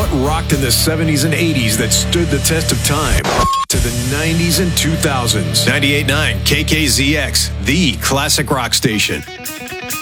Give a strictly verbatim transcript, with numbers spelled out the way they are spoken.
what rocked in the seventies and eighties that stood the test of time to the nineties and two thousands. ninety-eight point nine K K Z X, the classic rock station.